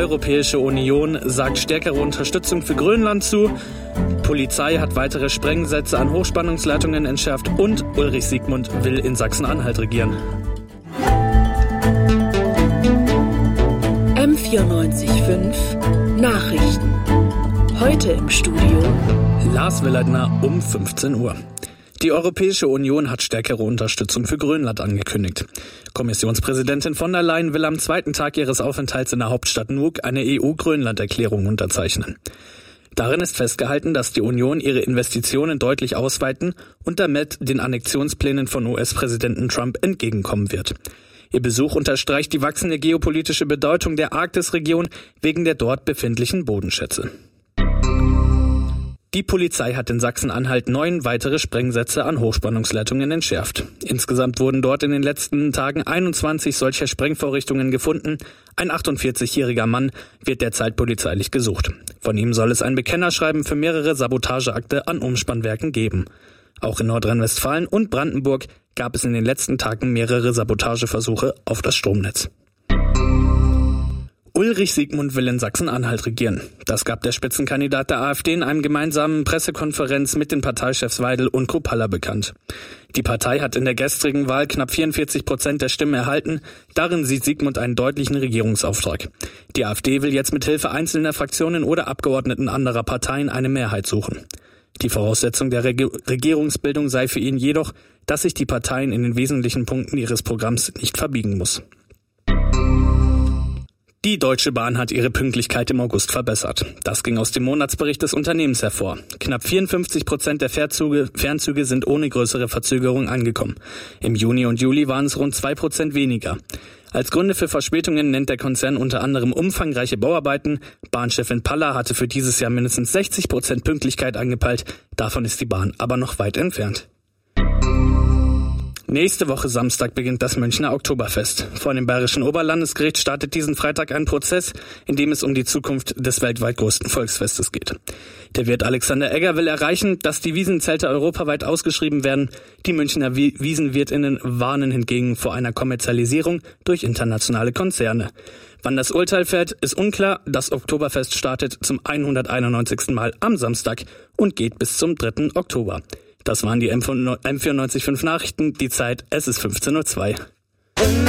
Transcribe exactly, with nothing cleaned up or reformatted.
Europäische Union sagt stärkere Unterstützung für Grönland zu. Polizei hat weitere Sprengsätze an Hochspannungsleitungen entschärft und Ulrich Siegmund will in Sachsen-Anhalt regieren. M vierundneunzig Komma fünf Nachrichten. Heute im Studio Lars Willeidner um fünfzehn Uhr. Die Europäische Union hat stärkere Unterstützung für Grönland angekündigt. Kommissionspräsidentin von der Leyen will am zweiten Tag ihres Aufenthalts in der Hauptstadt Nuuk eine E U-Grönland-Erklärung unterzeichnen. Darin ist festgehalten, dass die Union ihre Investitionen deutlich ausweiten und damit den Annexionsplänen von U S-Präsidenten Trump entgegenkommen wird. Ihr Besuch unterstreicht die wachsende geopolitische Bedeutung der Arktisregion wegen der dort befindlichen Bodenschätze. Die Polizei hat in Sachsen-Anhalt neun weitere Sprengsätze an Hochspannungsleitungen entschärft. Insgesamt wurden dort in den letzten Tagen einundzwanzig solcher Sprengvorrichtungen gefunden. Ein achtundvierzigjähriger Mann wird derzeit polizeilich gesucht. Von ihm soll es ein Bekennerschreiben für mehrere Sabotageakte an Umspannwerken geben. Auch in Nordrhein-Westfalen und Brandenburg gab es in den letzten Tagen mehrere Sabotageversuche auf das Stromnetz. Ulrich Siegmund will in Sachsen-Anhalt regieren. Das gab der Spitzenkandidat der AfD in einem gemeinsamen Pressekonferenz mit den Parteichefs Weidel und Kruppalla bekannt. Die Partei hat in der gestrigen Wahl knapp vierundvierzig Prozent der Stimmen erhalten. Darin sieht Siegmund einen deutlichen Regierungsauftrag. Die AfD will jetzt mit Hilfe einzelner Fraktionen oder Abgeordneten anderer Parteien eine Mehrheit suchen. Die Voraussetzung der Reg- Regierungsbildung sei für ihn jedoch, dass sich die Parteien in den wesentlichen Punkten ihres Programms nicht verbiegen muss. Die Deutsche Bahn hat ihre Pünktlichkeit im August verbessert. Das ging aus dem Monatsbericht des Unternehmens hervor. Knapp vierundfünfzig Prozent der Fährzüge, Fernzüge sind ohne größere Verzögerung angekommen. Im Juni und Juli waren es rund zwei Prozent weniger. Als Gründe für Verspätungen nennt der Konzern unter anderem umfangreiche Bauarbeiten. Bahnchefin Palla hatte für dieses Jahr mindestens sechzig Prozent Pünktlichkeit angepeilt. Davon ist die Bahn aber noch weit entfernt. Nächste Woche Samstag beginnt das Münchner Oktoberfest. Vor dem Bayerischen Oberlandesgericht startet diesen Freitag ein Prozess, in dem es um die Zukunft des weltweit größten Volksfestes geht. Der Wirt Alexander Egger will erreichen, dass die Wiesenzelte europaweit ausgeschrieben werden. Die Münchner Wiesenwirtinnen warnen hingegen vor einer Kommerzialisierung durch internationale Konzerne. Wann das Urteil fällt, ist unklar. Das Oktoberfest startet zum hunderteinundneunzigsten Mal am Samstag und geht bis zum dritten Oktober. Das waren die M vierundneunzig Komma fünf Nachrichten. Die Zeit, es ist fünfzehn Uhr zwei.